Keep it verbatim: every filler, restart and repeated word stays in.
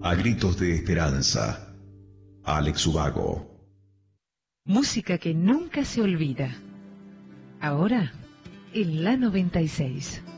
A gritos de esperanza, Alex Ubago. Música que nunca se olvida. Ahora, en la noventa y seis.